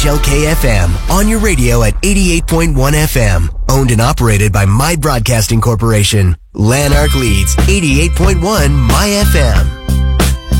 WHLK FM, on your radio at 88.1 FM. Owned and operated by My Broadcasting Corporation. Lanark leads 88.1 My FM.